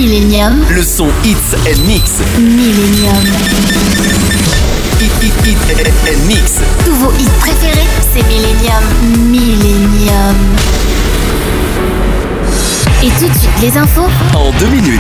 Millennium. Le son Hits and Mix. Millennium. Hit and Mix. Tous vos hits préférés, c'est Millennium. Millennium. Et tout de suite, les infos En 2 minutes.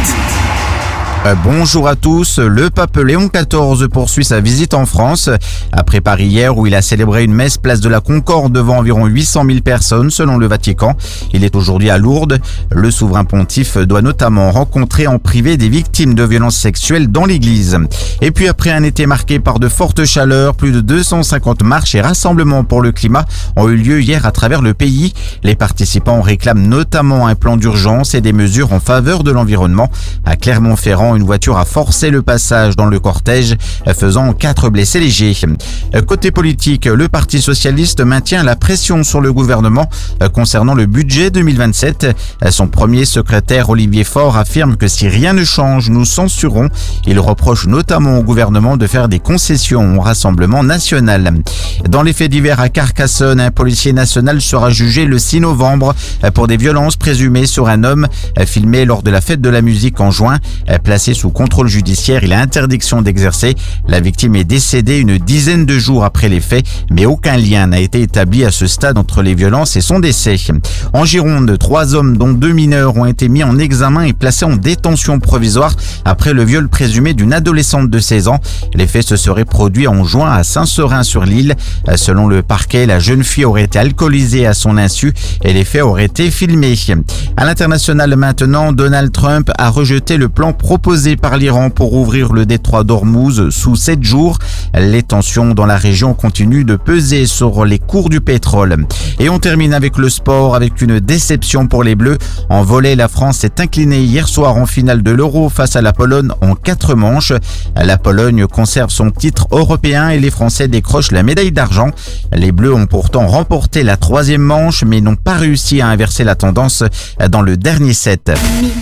Bonjour à tous, le pape Léon XIV poursuit sa visite en France. Après Paris hier où il a célébré une messe place de la Concorde devant environ 800 000 personnes selon le Vatican. Il est aujourd'hui à Lourdes. Le souverain pontife doit notamment rencontrer en privé des victimes de violences sexuelles dans l'église. Et puis après un été marqué par de fortes chaleurs, plus de 250 marches et rassemblements pour le climat ont eu lieu hier à travers le pays. Les participants réclament notamment un plan d'urgence et des mesures en faveur de l'environnement. À Clermont-Ferrand, une voiture a forcé le passage dans le cortège, faisant 4 blessés légers. Côté politique, le Parti socialiste maintient la pression sur le gouvernement concernant le budget 2027. Son premier secrétaire, Olivier Faure, affirme que si rien ne change, nous censurerons. Il reproche notamment au gouvernement de faire des concessions au Rassemblement national. Dans les faits divers à Carcassonne, un policier national sera jugé le 6 novembre pour des violences présumées sur un homme filmé lors de la fête de la musique en juin. Placé sous contrôle judiciaire, il a interdiction d'exercer. La victime est décédée une dizaine de jours après les faits, mais aucun lien n'a été établi à ce stade entre les violences et son décès. En Gironde, 3 hommes dont 2 mineurs ont été mis en examen et placés en détention provisoire après le viol présumé d'une adolescente de 16 ans. Les faits se seraient produits en juin à Saint-Seurin-sur-l'Île. Selon le parquet, la jeune fille aurait été alcoolisée à son insu et les faits auraient été filmés. À l'international maintenant, Donald Trump a rejeté le plan proposé par l'Iran pour ouvrir le détroit d'Ormuz sous 7 jours. Les tensions dans la région continuent de peser sur les cours du pétrole. Et on termine avec le sport, avec une déception pour les Bleus. En volley, la France s'est inclinée hier soir en finale de l'Euro face à la Pologne en 4 manches. La Pologne conserve son titre européen et les Français décrochent la médaille d'argent. Les Bleus ont pourtant remporté la 3e manche mais n'ont pas réussi à inverser la tendance dans le dernier set.